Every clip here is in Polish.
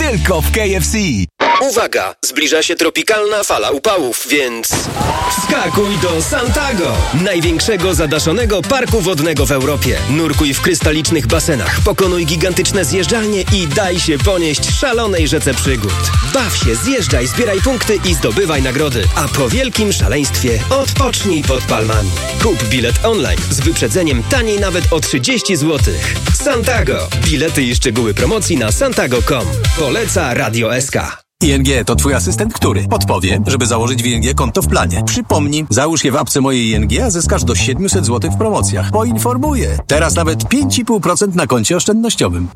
tylko w KFC. Uwaga! Zbliża się tropikalna fala upałów, więc... Wskakuj do Santago! Największego zadaszonego parku wodnego w Europie. Nurkuj w krystalicznych basenach, pokonuj gigantyczne zjeżdżalnie i daj się ponieść szalonej rzece przygód. Baw się, zjeżdżaj, zbieraj punkty i zdobywaj nagrody. A po wielkim szaleństwie odpocznij pod palmami. Kup bilet online z wyprzedzeniem taniej nawet o 30 zł. Santago. Bilety i szczegóły promocji na santago.com. Poleca Radio SK. ING to twój asystent, który podpowie, żeby założyć w ING konto w planie. Przypomnij, załóż je w apce mojej ING, a zyskasz do 700 zł w promocjach. Poinformuję. Teraz nawet 5,5% na koncie oszczędnościowym.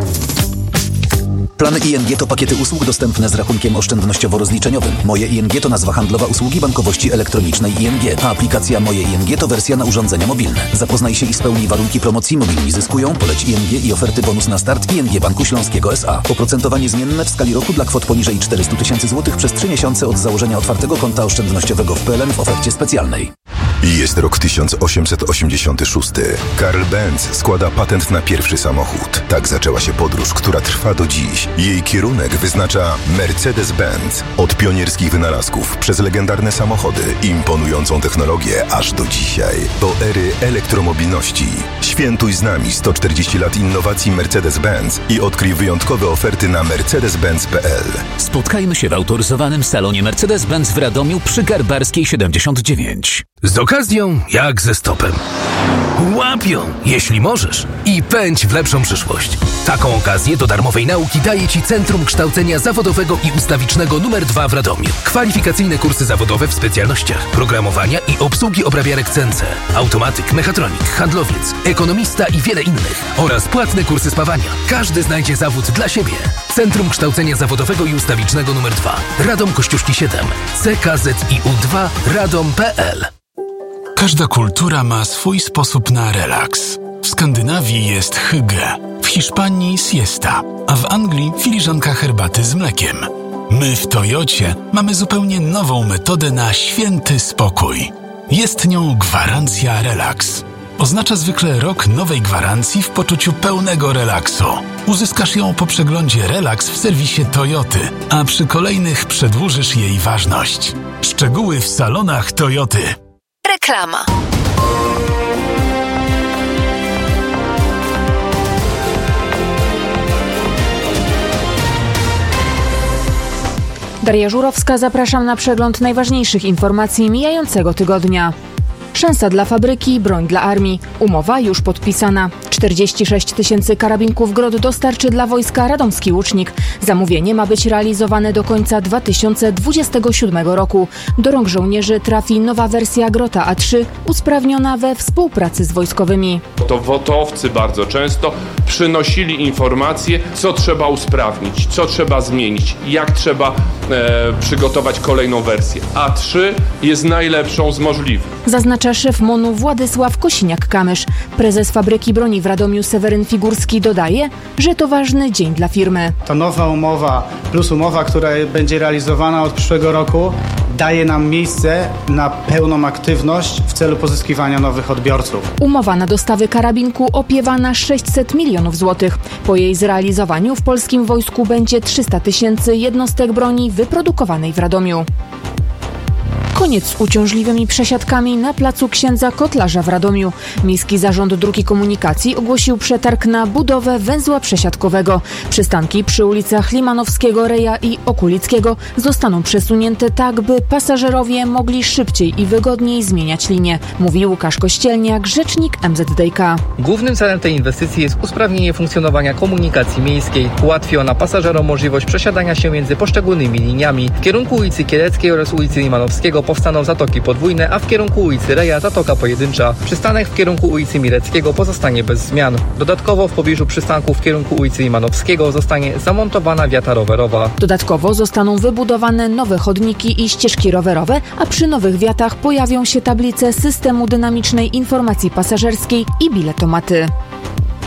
Plany ING to pakiety usług dostępne z rachunkiem oszczędnościowo-rozliczeniowym. Moje ING to nazwa handlowa usługi bankowości elektronicznej ING, a aplikacja Moje ING to wersja na urządzenia mobilne. Zapoznaj się i spełnij warunki promocji Mobilni Zyskują, poleć ING i oferty bonus na start ING Banku Śląskiego S.A. Oprocentowanie zmienne w skali roku dla kwot poniżej 400 000 złotych przez 3 miesiące od założenia otwartego konta oszczędnościowego w PLN w ofercie specjalnej. Jest rok 1886. Karl Benz składa patent na pierwszy samochód. Tak zaczęła się podróż, która trwa do dziś. Jej kierunek wyznacza Mercedes-Benz. Od pionierskich wynalazków przez legendarne samochody, imponującą technologię aż do dzisiaj. Do ery elektromobilności. Świętuj z nami 140 lat innowacji Mercedes-Benz i odkryj wyjątkowe oferty na mercedes-benz.pl. Spotkajmy się w autoryzowanym salonie Mercedes-Benz w Radomiu przy Garbarskiej 79. Z okazją jak ze stopem. Łapią, jeśli możesz, i pędź w lepszą przyszłość. Taką okazję do darmowej nauki daje Ci Centrum Kształcenia Zawodowego i Ustawicznego nr 2 w Radomiu. Kwalifikacyjne kursy zawodowe w specjalnościach programowania i obsługi obrabiarek CNC, automatyk, mechatronik, handlowiec, ekonomista i wiele innych oraz płatne kursy spawania. Każdy znajdzie zawód dla siebie. Centrum Kształcenia Zawodowego i Ustawicznego nr 2. Radom Kościuszki 7. CKZIU2 radom.pl. Każda kultura ma swój sposób na relaks. W Skandynawii jest hygge, w Hiszpanii siesta, a w Anglii filiżanka herbaty z mlekiem. My w Toyocie mamy zupełnie nową metodę na święty spokój. Jest nią gwarancja relaks. Oznacza zwykle rok nowej gwarancji w poczuciu pełnego relaksu. Uzyskasz ją po przeglądzie Relaks w serwisie Toyoty, a przy kolejnych przedłużysz jej ważność. Szczegóły w salonach Toyoty. Reklama. Daria Żurowska, zapraszam na przegląd najważniejszych informacji mijającego tygodnia. Szansa dla fabryki, broń dla armii. Umowa już podpisana. 46 000 karabinków Grot dostarczy dla wojska radomski łucznik. Zamówienie ma być realizowane do końca 2027 roku. Do rąk żołnierzy trafi nowa wersja Grota A3, usprawniona we współpracy z wojskowymi. To WOT-owcy bardzo często przynosili informacje, co trzeba usprawnić, co trzeba zmienić, jak trzeba przygotować kolejną wersję. A3 jest najlepszą z możliwych. Zaznacza szef MON-u Władysław Kosiniak-Kamysz. Prezes fabryki broni w Radomiu Seweryn Figurski dodaje, że to ważny dzień dla firmy. Ta nowa umowa plus umowa, która będzie realizowana od przyszłego roku, daje nam miejsce na pełną aktywność w celu pozyskiwania nowych odbiorców. Umowa na dostawy karabinku opiewa na 600 milionów złotych. Po jej zrealizowaniu w polskim wojsku będzie 300 000 jednostek broni wyprodukowanej w Radomiu. Koniec z uciążliwymi przesiadkami na placu Księdza Kotlarza w Radomiu. Miejski Zarząd Dróg i Komunikacji ogłosił przetarg na budowę węzła przesiadkowego. Przystanki przy ulicach Limanowskiego, Reja i Okulickiego zostaną przesunięte tak, by pasażerowie mogli szybciej i wygodniej zmieniać linię, mówi Łukasz Kościelniak, rzecznik MZDiK. Głównym celem tej inwestycji jest usprawnienie funkcjonowania komunikacji miejskiej. Ułatwi ona pasażerom możliwość przesiadania się między poszczególnymi liniami. W kierunku ulicy Kieleckiej oraz ulicy Limanowskiego powstaną zatoki podwójne, a w kierunku ulicy Reja zatoka pojedyncza. Przystanek w kierunku ulicy Mileckiego pozostanie bez zmian. Dodatkowo w pobliżu przystanku w kierunku ulicy Limanowskiego zostanie zamontowana wiata rowerowa. Dodatkowo zostaną wybudowane nowe chodniki i ścieżki rowerowe, a przy nowych wiatach pojawią się tablice systemu dynamicznej informacji pasażerskiej i biletomaty.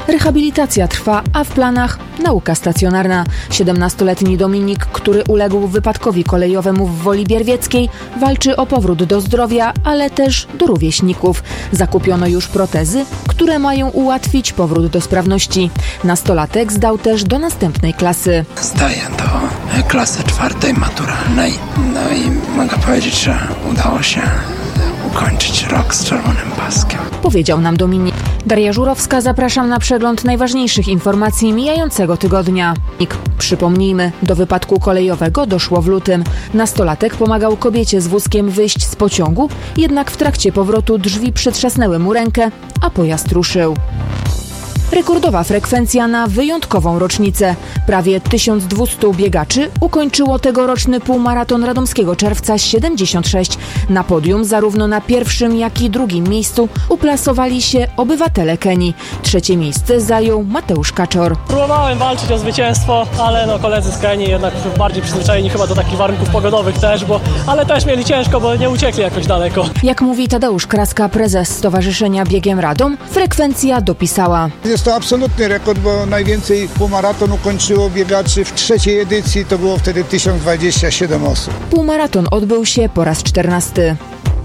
Rehabilitacja trwa, a w planach nauka stacjonarna. 17-letni Dominik, który uległ wypadkowi kolejowemu w Woli Bierwieckiej, walczy o powrót do zdrowia, ale też do rówieśników. Zakupiono już protezy, które mają ułatwić powrót do sprawności. Nastolatek zdał też do następnej klasy. Zdaję do klasy 4 maturalnej. No i mogę powiedzieć, że udało się ukończyć rok z czerwonym paskiem. Powiedział nam Dominik. Daria Żurowska, zapraszam na przegląd najważniejszych informacji mijającego tygodnia. Przypomnijmy, do wypadku kolejowego doszło w lutym. Nastolatek pomagał kobiecie z wózkiem wyjść z pociągu, jednak w trakcie powrotu drzwi przetrzasnęły mu rękę, a pojazd ruszył. Rekordowa frekwencja na wyjątkową rocznicę. Prawie 1200 biegaczy ukończyło tegoroczny półmaraton radomskiego czerwca 76. Na podium zarówno na pierwszym, jak i drugim miejscu uplasowali się obywatele Kenii. Trzecie miejsce zajął Mateusz Kaczor. Próbowałem walczyć o zwycięstwo, ale koledzy z Kenii jednak bardziej przyzwyczajeni chyba do takich warunków pogodowych też, ale też mieli ciężko, bo nie uciekli jakoś daleko. Jak mówi Tadeusz Kraska, prezes Stowarzyszenia Biegiem Radom, frekwencja dopisała. Jest to absolutny rekord, bo najwięcej półmaraton ukończyło biegaczy w trzeciej edycji, to było wtedy 1027 osób. Półmaraton odbył się po raz 14.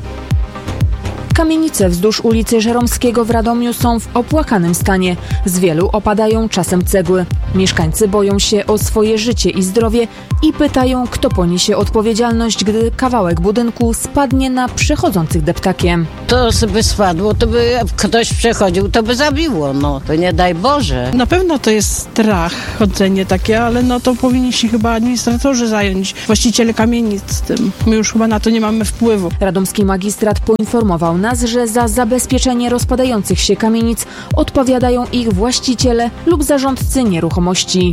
Kamienice wzdłuż ulicy Żeromskiego w Radomiu są w opłakanym stanie. Z wielu opadają czasem cegły. Mieszkańcy boją się o swoje życie i zdrowie i pytają, kto poniesie odpowiedzialność, gdy kawałek budynku spadnie na przechodzących deptakiem. To sobie spadło, to by ktoś przechodził, to by zabiło, to nie daj Boże. Na pewno to jest strach, chodzenie takie, ale to powinni się chyba administratorzy zająć, właściciele kamienic z tym. My już chyba na to nie mamy wpływu. Radomski magistrat poinformował nas, że za zabezpieczenie rozpadających się kamienic odpowiadają ich właściciele lub zarządcy nieruchomości.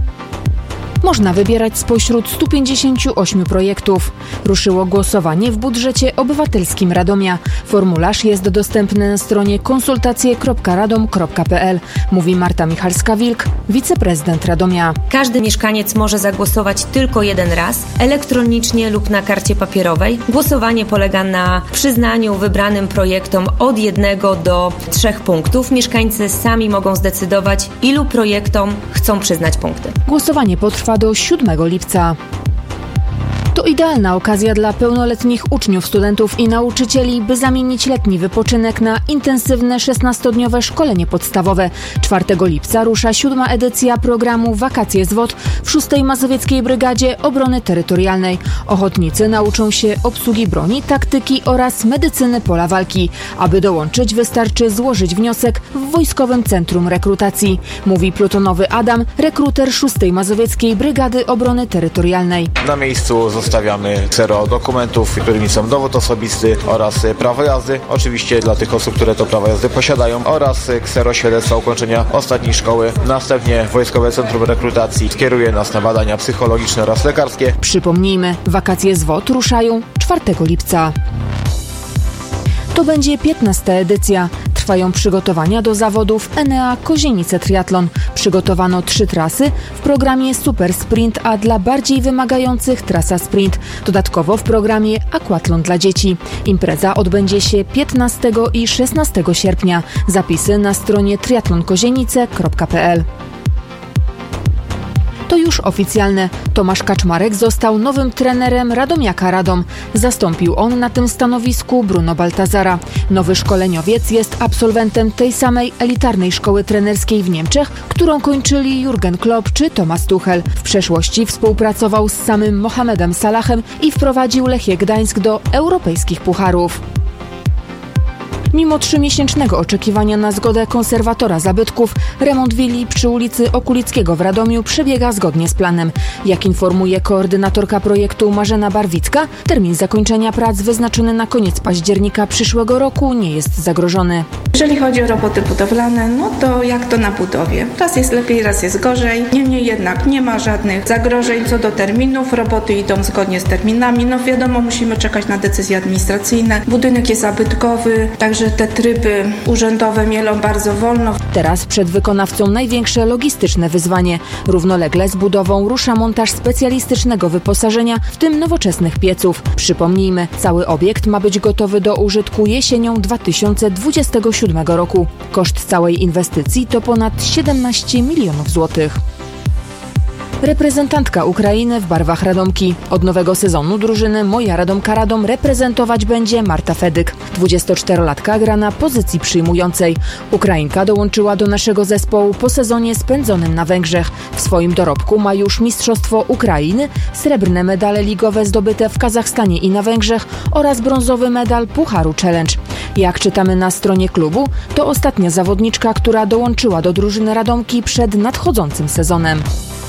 Można wybierać spośród 158 projektów. Ruszyło głosowanie w budżecie obywatelskim Radomia. Formularz jest dostępny na stronie konsultacje.radom.pl, mówi Marta Michalska-Wilk, wiceprezydent Radomia. Każdy mieszkaniec może zagłosować tylko jeden raz, elektronicznie lub na karcie papierowej. Głosowanie polega na przyznaniu wybranym projektom od 1 do 3 punktów. Mieszkańcy sami mogą zdecydować, ilu projektom chcą przyznać punkty. Głosowanie potrwa do 7 lipca. To idealna okazja dla pełnoletnich uczniów, studentów i nauczycieli, by zamienić letni wypoczynek na intensywne 16-dniowe szkolenie podstawowe. 4 lipca rusza 7. edycja programu Wakacje z WOT w 6. Mazowieckiej Brygadzie Obrony Terytorialnej. Ochotnicy nauczą się obsługi broni, taktyki oraz medycyny pola walki. Aby dołączyć, wystarczy złożyć wniosek w Wojskowym Centrum Rekrutacji, mówi plutonowy Adam, rekruter 6. Mazowieckiej Brygady Obrony Terytorialnej. Na miejscu zostawiamy ksero dokumentów, którymi są dowód osobisty oraz prawo jazdy, oczywiście dla tych osób, które to prawo jazdy posiadają, oraz ksero świadectwa ukończenia ostatniej szkoły. Następnie Wojskowe Centrum Rekrutacji skieruje nas na badania psychologiczne oraz lekarskie. Przypomnijmy, wakacje z WOT ruszają 4 lipca. To będzie 15. edycja. Trwają przygotowania do zawodów Enea Kozienice Triathlon. Przygotowano 3 trasy, w programie Super Sprint, a dla bardziej wymagających trasa Sprint. Dodatkowo w programie Aquathlon dla dzieci. Impreza odbędzie się 15 i 16 sierpnia. Zapisy na stronie triathlonkozienice.pl. To już oficjalne. Tomasz Kaczmarek został nowym trenerem Radomiaka Radom. Zastąpił on na tym stanowisku Bruno Baltazara. Nowy szkoleniowiec jest absolwentem tej samej elitarnej szkoły trenerskiej w Niemczech, którą kończyli Jurgen Klopp czy Thomas Tuchel. W przeszłości współpracował z samym Mohamedem Salahem i wprowadził Lechię Gdańsk do europejskich pucharów. Mimo 3-miesięcznego oczekiwania na zgodę konserwatora zabytków, remont willi przy ulicy Okulickiego w Radomiu przebiega zgodnie z planem. Jak informuje koordynatorka projektu Marzena Barwicka, termin zakończenia prac wyznaczony na koniec października przyszłego roku nie jest zagrożony. Jeżeli chodzi o roboty budowlane, to jak to na budowie. Raz jest lepiej, raz jest gorzej. Niemniej jednak nie ma żadnych zagrożeń co do terminów. Roboty idą zgodnie z terminami. Wiadomo, musimy czekać na decyzje administracyjne. Budynek jest zabytkowy, także że te tryby urzędowe mielą bardzo wolno. Teraz przed wykonawcą największe logistyczne wyzwanie. Równolegle z budową rusza montaż specjalistycznego wyposażenia, w tym nowoczesnych pieców. Przypomnijmy, cały obiekt ma być gotowy do użytku jesienią 2027 roku. Koszt całej inwestycji to ponad 17 milionów złotych. Reprezentantka Ukrainy w barwach Radomki. Od nowego sezonu drużyny Moja Radomka Radom reprezentować będzie Marta Fedyk. 24-latka gra na pozycji przyjmującej. Ukrainka dołączyła do naszego zespołu po sezonie spędzonym na Węgrzech. W swoim dorobku ma już Mistrzostwo Ukrainy, srebrne medale ligowe zdobyte w Kazachstanie i na Węgrzech oraz brązowy medal Pucharu Challenge. Jak czytamy na stronie klubu, to ostatnia zawodniczka, która dołączyła do drużyny Radomki przed nadchodzącym sezonem.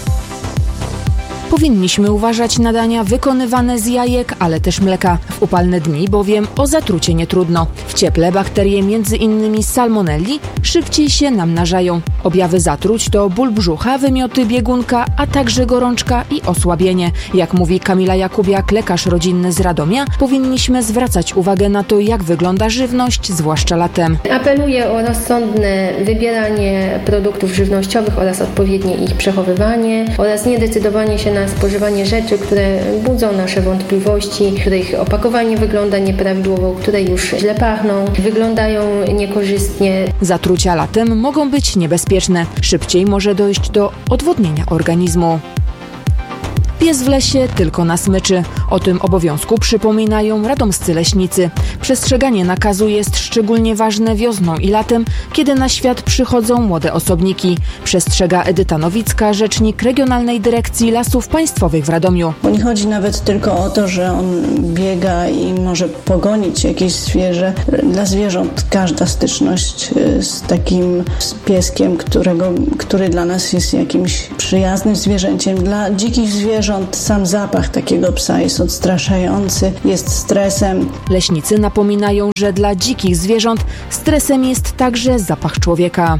Powinniśmy uważać na dania wykonywane z jajek, ale też mleka. W upalne dni bowiem o zatrucie nie trudno. W cieple bakterie m.in. salmonelli szybciej się namnażają. Objawy zatruć to ból brzucha, wymioty, biegunka, a także gorączka i osłabienie. Jak mówi Kamila Jakubiak, lekarz rodzinny z Radomia, powinniśmy zwracać uwagę na to, jak wygląda żywność, zwłaszcza latem. Apeluję o rozsądne wybieranie produktów żywnościowych oraz odpowiednie ich przechowywanie oraz niedecydowanie się na spożywanie rzeczy, które budzą nasze wątpliwości, których opakowanie wygląda nieprawidłowo, które już źle pachną, wyglądają niekorzystnie. Zatrucia latem mogą być niebezpieczne. Szybciej może dojść do odwodnienia organizmu. Pies w lesie tylko na smyczy. O tym obowiązku przypominają radomscy leśnicy. Przestrzeganie nakazu jest szczególnie ważne wiosną i latem, kiedy na świat przychodzą młode osobniki. Przestrzega Edyta Nowicka, rzecznik Regionalnej Dyrekcji Lasów Państwowych w Radomiu. Bo nie chodzi nawet tylko o to, że on biega i może pogonić jakieś zwierzę. Dla zwierząt każda styczność z takim pieskiem, który dla nas jest jakimś przyjaznym zwierzęciem. Dla dzikich zwierząt sam zapach takiego psa jest odstraszający, jest stresem. Leśnicy napominają, że dla dzikich zwierząt stresem jest także zapach człowieka.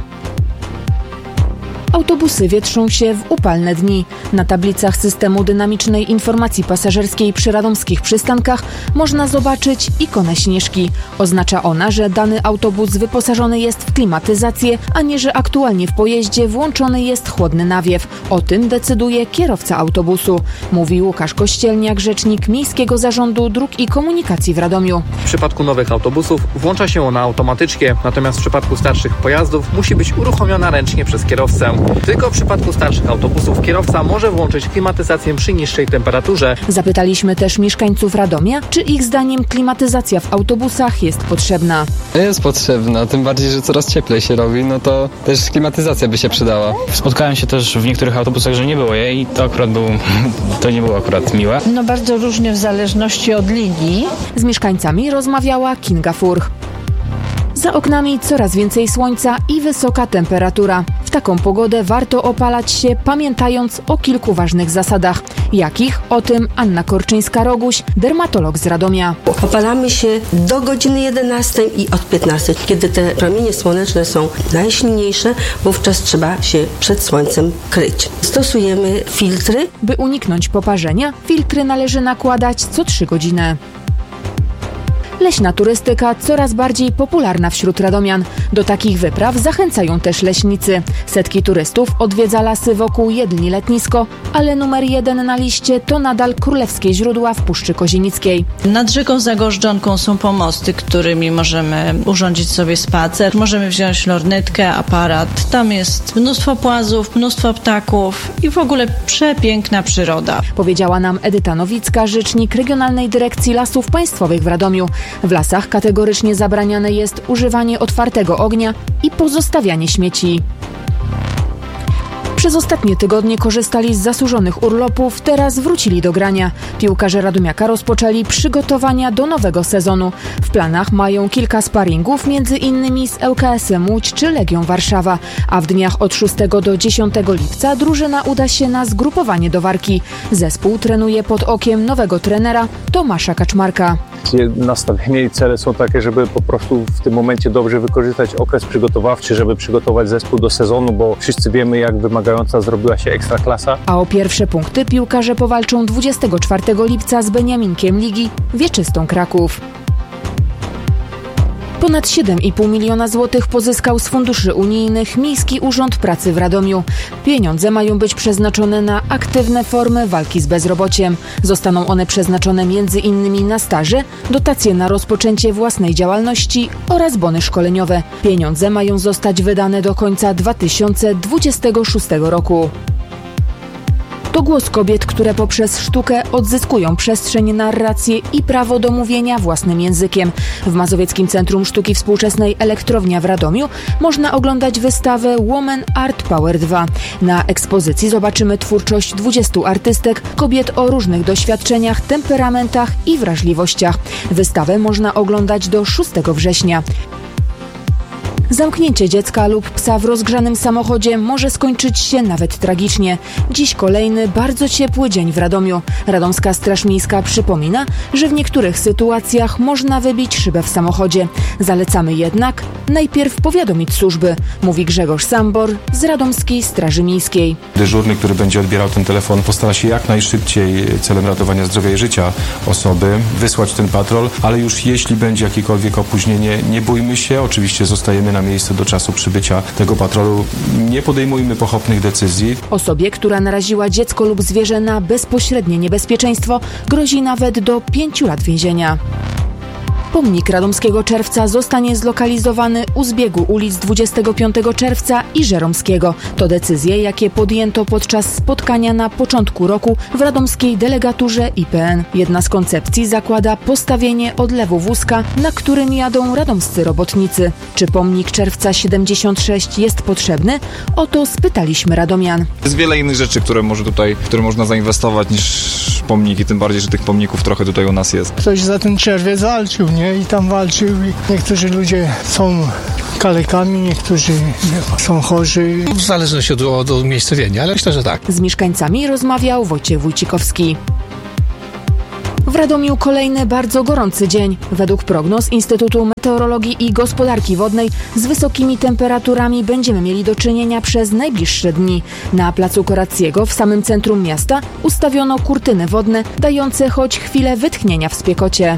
Autobusy wietrzą się w upalne dni. Na tablicach systemu dynamicznej informacji pasażerskiej przy radomskich przystankach można zobaczyć ikonę śnieżki. Oznacza ona, że dany autobus wyposażony jest w klimatyzację, a nie że aktualnie w pojeździe włączony jest chłodny nawiew. O tym decyduje kierowca autobusu, mówi Łukasz Kościelniak, rzecznik Miejskiego Zarządu Dróg i Komunikacji w Radomiu. W przypadku nowych autobusów włącza się ona automatycznie, natomiast w przypadku starszych pojazdów musi być uruchomiona ręcznie przez kierowcę. Tylko w przypadku starszych autobusów kierowca może włączyć klimatyzację przy niższej temperaturze. Zapytaliśmy też mieszkańców Radomia, czy ich zdaniem klimatyzacja w autobusach jest potrzebna. Jest potrzebna, tym bardziej, że coraz cieplej się robi, no to też klimatyzacja by się przydała. Spotkałem się też w niektórych autobusach, że nie było jej i to nie było akurat miłe. No bardzo różnie w zależności od linii. Z mieszkańcami rozmawiała Kinga Furch. Za oknami coraz więcej słońca i wysoka temperatura. W taką pogodę warto opalać się, pamiętając o kilku ważnych zasadach. Jakich? O tym Anna Korczyńska-Roguś, dermatolog z Radomia. Opalamy się do godziny 11 i od 15. Kiedy te promienie słoneczne są najsilniejsze, wówczas trzeba się przed słońcem kryć. Stosujemy filtry. By uniknąć poparzenia, filtry należy nakładać co 3 godziny. Leśna turystyka coraz bardziej popularna wśród radomian. Do takich wypraw zachęcają też leśnicy. Setki turystów odwiedza lasy wokół Jedlni Letnisko, ale numer 1 na liście to nadal Królewskie Źródła w Puszczy Kozienickiej. Nad rzeką Zagorzdzonką są pomosty, którymi możemy urządzić sobie spacer. Możemy wziąć lornetkę, aparat. Tam jest mnóstwo płazów, mnóstwo ptaków i w ogóle przepiękna przyroda. Powiedziała nam Edyta Nowicka, rzecznik Regionalnej Dyrekcji Lasów Państwowych w Radomiu. W lasach kategorycznie zabraniane jest używanie otwartego ognia i pozostawianie śmieci. Przez ostatnie tygodnie korzystali z zasłużonych urlopów, teraz wrócili do grania. Piłkarze Radomiaka rozpoczęli przygotowania do nowego sezonu. W planach mają kilka sparingów, m.in. z ŁKS-em Łódź czy Legią Warszawa, a w dniach od 6 do 10 lipca drużyna uda się na zgrupowanie do Warki. Zespół trenuje pod okiem nowego trenera Tomasza Kaczmarka. Nastawienie i cele są takie, żeby po prostu w tym momencie dobrze wykorzystać okres przygotowawczy, żeby przygotować zespół do sezonu, bo wszyscy wiemy, jak wymagająca zrobiła się Ekstraklasa. A o pierwsze punkty piłkarze powalczą 24 lipca z Beniaminkiem Ligi Wieczystą Kraków. Ponad 7,5 miliona złotych pozyskał z funduszy unijnych Miejski Urząd Pracy w Radomiu. Pieniądze mają być przeznaczone na aktywne formy walki z bezrobociem. Zostaną one przeznaczone m.in. na staże, dotacje na rozpoczęcie własnej działalności oraz bony szkoleniowe. Pieniądze mają zostać wydane do końca 2026 roku. To głos kobiet, które poprzez sztukę odzyskują przestrzeń, narrację i prawo do mówienia własnym językiem. W Mazowieckim Centrum Sztuki Współczesnej Elektrownia w Radomiu można oglądać wystawę Woman Art Power 2. Na ekspozycji zobaczymy twórczość 20 artystek, kobiet o różnych doświadczeniach, temperamentach i wrażliwościach. Wystawę można oglądać do 6 września. Zamknięcie dziecka lub psa w rozgrzanym samochodzie może skończyć się nawet tragicznie. Dziś kolejny bardzo ciepły dzień w Radomiu. Radomska Straż Miejska przypomina, że w niektórych sytuacjach można wybić szybę w samochodzie. Zalecamy jednak najpierw powiadomić służby, mówi Grzegorz Sambor z Radomskiej Straży Miejskiej. Dyżurny, który będzie odbierał ten telefon, postara się jak najszybciej celem ratowania zdrowia i życia osoby wysłać ten patrol, ale już jeśli będzie jakiekolwiek opóźnienie, nie bójmy się, oczywiście zostajemy na miejscu do czasu przybycia tego patrolu. Nie podejmujmy pochopnych decyzji. Osobie, która naraziła dziecko lub zwierzę na bezpośrednie niebezpieczeństwo, grozi nawet do 5 lat więzienia. Pomnik Radomskiego Czerwca zostanie zlokalizowany u zbiegu ulic 25 Czerwca i Żeromskiego. To decyzje, jakie podjęto podczas spotkania na początku roku w radomskiej delegaturze IPN. Jedna z koncepcji zakłada postawienie odlewu wózka, na którym jadą radomscy robotnicy. Czy pomnik Czerwca 76 jest potrzebny? O to spytaliśmy radomian. Jest wiele innych rzeczy, które można zainwestować niż pomniki, tym bardziej, że tych pomników trochę tutaj u nas jest. Ktoś za ten czerwiec walczył, nie? I tam walczył i niektórzy ludzie są kalekami, niektórzy są chorzy. W zależności od umiejscowienia, ale myślę, że tak. Z mieszkańcami rozmawiał Wojciech Wójcikowski. W Radomiu kolejny bardzo gorący dzień. Według prognoz Instytutu Meteorologii i Gospodarki Wodnej z wysokimi temperaturami będziemy mieli do czynienia przez najbliższe dni. Na placu Korackiego w samym centrum miasta ustawiono kurtyny wodne, dające choć chwilę wytchnienia w spiekocie.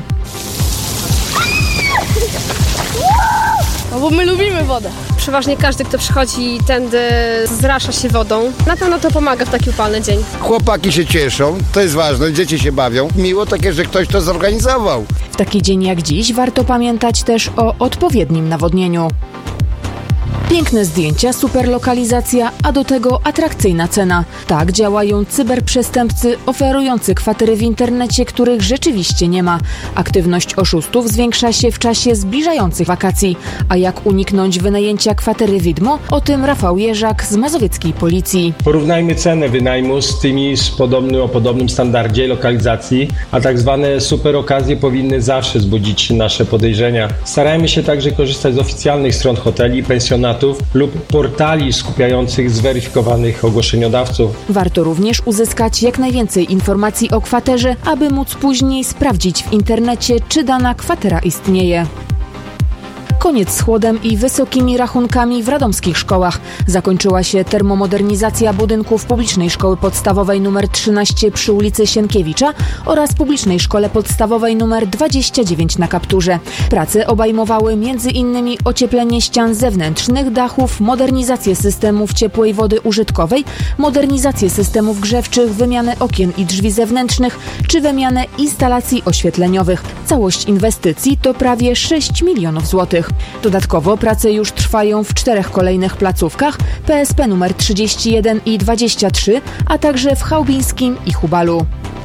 No bo my lubimy wodę. Przeważnie każdy, kto przychodzi tędy, zrasza się wodą. Na pewno to pomaga w taki upalny dzień. Chłopaki się cieszą, to jest ważne, dzieci się bawią. Miło takie, że ktoś to zorganizował. W taki dzień jak dziś warto pamiętać też o odpowiednim nawodnieniu. Piękne zdjęcia, super lokalizacja, a do tego atrakcyjna cena. Tak działają cyberprzestępcy oferujący kwatery w internecie, których rzeczywiście nie ma. Aktywność oszustów zwiększa się w czasie zbliżających wakacji. A jak uniknąć wynajęcia kwatery widmo? O tym Rafał Jerzak z mazowieckiej policji. Porównajmy cenę wynajmu z tymi o podobnym standardzie lokalizacji, a tak zwane super okazje powinny zawsze zbudzić nasze podejrzenia. Starajmy się także korzystać z oficjalnych stron hoteli, pensjonatów lub portali skupiających zweryfikowanych ogłoszeniodawców. Warto również uzyskać jak najwięcej informacji o kwaterze, aby móc później sprawdzić w internecie, czy dana kwatera istnieje. Koniec z chłodem i wysokimi rachunkami w radomskich szkołach. Zakończyła się termomodernizacja budynków publicznej szkoły podstawowej nr 13 przy ulicy Sienkiewicza oraz publicznej szkole podstawowej nr 29 na Kapturze. Prace obejmowały m.in. ocieplenie ścian zewnętrznych, dachów, modernizację systemów ciepłej wody użytkowej, modernizację systemów grzewczych, wymianę okien i drzwi zewnętrznych czy wymianę instalacji oświetleniowych. Całość inwestycji to prawie 6 milionów złotych. Dodatkowo prace już trwają w 4 kolejnych placówkach, PSP nr 31 i 23, a także w Chałbińskim i Hubalu.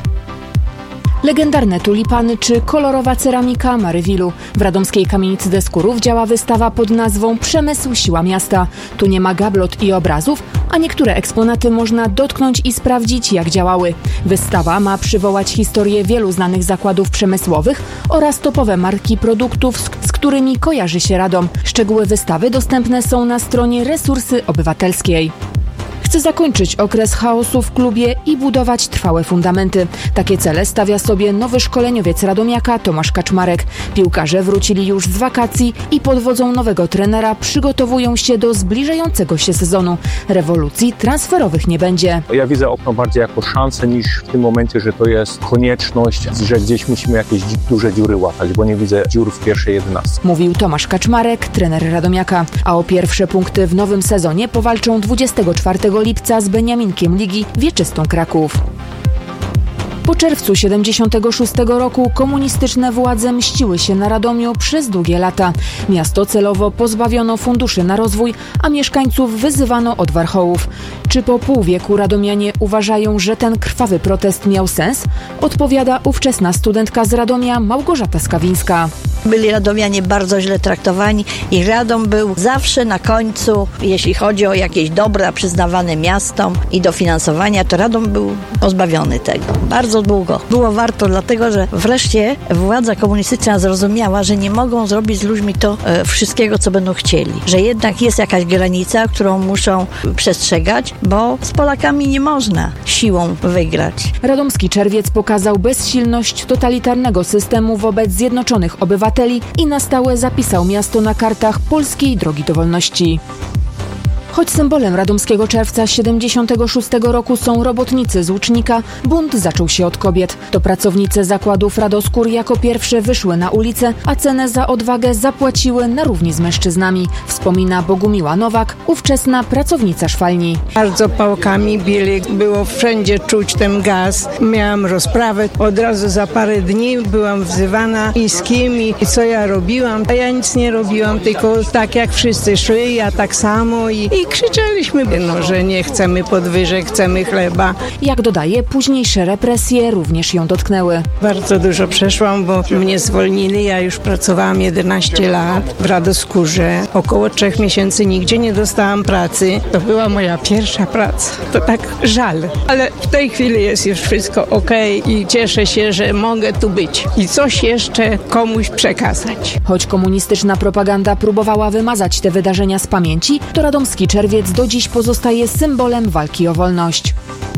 Legendarne tulipany czy kolorowa ceramika Marywilu. W radomskiej kamienicy Deskurów działa wystawa pod nazwą Przemysł Siła Miasta. Tu nie ma gablot i obrazów, a niektóre eksponaty można dotknąć i sprawdzić, jak działały. Wystawa ma przywołać historię wielu znanych zakładów przemysłowych oraz topowe marki produktów, z którymi kojarzy się Radom. Szczegóły wystawy dostępne są na stronie Resursy Obywatelskiej. Chce zakończyć okres chaosu w klubie i budować trwałe fundamenty. Takie cele stawia sobie nowy szkoleniowiec radomiaka Tomasz Kaczmarek. Piłkarze wrócili już z wakacji i pod wodzą nowego trenera przygotowują się do zbliżającego się sezonu. Rewolucji transferowych nie będzie. Ja widzę okno bardziej jako szansę niż w tym momencie, że to jest konieczność, że gdzieś musimy jakieś duże dziury łatać, bo nie widzę dziur w pierwszej 11. Mówił Tomasz Kaczmarek, trener radomiaka. A o pierwsze punkty w nowym sezonie powalczą 24 lipca z Beniaminkiem Ligi Wieczystą Kraków. Po czerwcu 1976 roku komunistyczne władze mściły się na Radomiu przez długie lata. Miasto celowo pozbawiono funduszy na rozwój, a mieszkańców wyzywano od warchołów. Czy po pół wieku radomianie uważają, że ten krwawy protest miał sens? Odpowiada ówczesna studentka z Radomia Małgorzata Skawińska. Byli radomianie bardzo źle traktowani i Radom był zawsze na końcu, jeśli chodzi o jakieś dobra przyznawane miastom i dofinansowania, to Radom był pozbawiony tego. Bardzo długo. Było warto, dlatego że wreszcie władza komunistyczna zrozumiała, że nie mogą zrobić z ludźmi to wszystkiego, co będą chcieli. Że jednak jest jakaś granica, którą muszą przestrzegać, bo z Polakami nie można siłą wygrać. Radomski Czerwiec pokazał bezsilność totalitarnego systemu wobec zjednoczonych obywateli i na stałe zapisał miasto na kartach polskiej drogi do wolności. Choć symbolem radomskiego czerwca 1976 roku są robotnicy z Łucznika, bunt zaczął się od kobiet. To pracownice zakładów Radoskór jako pierwsze wyszły na ulicę, a cenę za odwagę zapłaciły na równi z mężczyznami. Wspomina Bogumiła Nowak, ówczesna pracownica szwalni. Bardzo pałkami bili, było wszędzie czuć ten gaz. Miałam rozprawę, od razu za parę dni byłam wzywana i z kim i co ja robiłam. A ja nic nie robiłam, tylko tak jak wszyscy szli, ja tak samo i krzyczeliśmy, że nie chcemy podwyżek, chcemy chleba. Jak dodaje, późniejsze represje również ją dotknęły. Bardzo dużo przeszłam, bo mnie zwolnili, ja już pracowałam 11 lat w Radoskórze. Około 3 miesięcy nigdzie nie dostałam pracy. To była moja pierwsza praca. To tak żal, ale w tej chwili jest już wszystko okej i cieszę się, że mogę tu być i coś jeszcze komuś przekazać. Choć komunistyczna propaganda próbowała wymazać te wydarzenia z pamięci, to radomski Czerwiec do dziś pozostaje symbolem walki o wolność.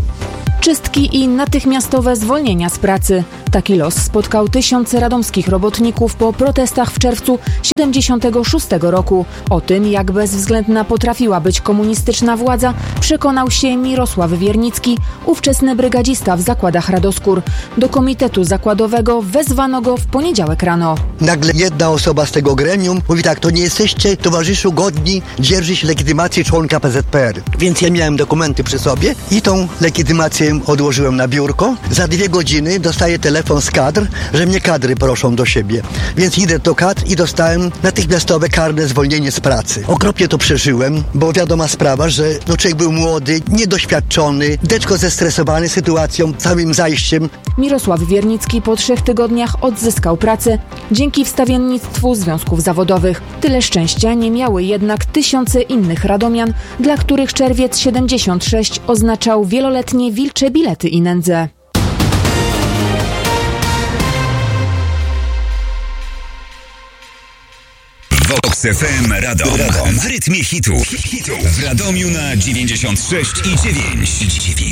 Czystki i natychmiastowe zwolnienia z pracy. Taki los spotkał tysiące radomskich robotników po protestach w czerwcu 1976 roku. O tym, jak bezwzględna potrafiła być komunistyczna władza, przekonał się Mirosław Wiernicki, ówczesny brygadzista w zakładach Radoskór. Do komitetu zakładowego wezwano go w poniedziałek rano. Nagle jedna osoba z tego gremium mówi tak: to nie jesteście, towarzyszu, godni dzierżyć legitymacji członka PZPR. Więc ja miałem dokumenty przy sobie i tą legitymację odłożyłem na biurko. Za 2 godziny dostaję telefon z kadr, że mnie kadry proszą do siebie. Więc idę do kadr i dostałem natychmiastowe karne zwolnienie z pracy. Okropnie to przeżyłem, bo wiadoma sprawa, że człowiek był młody, niedoświadczony, deczko zestresowany sytuacją, całym zajściem. Mirosław Wiernicki po 3 tygodniach odzyskał pracę dzięki wstawiennictwu związków zawodowych. Tyle szczęścia nie miały jednak tysiące innych radomian, dla których czerwiec 76 oznaczał wieloletnie wilcze bilety i nędzę. Vox FM Radom. W rytmie hitu. W Radomiu na 96,9.